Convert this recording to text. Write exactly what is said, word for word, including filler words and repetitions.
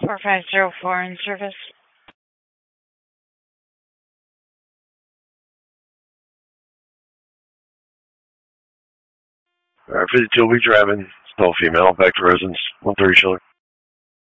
four five zero four in service. Alright, fifty-two, we driving. Still female. Back to residence. one thirty Schiller.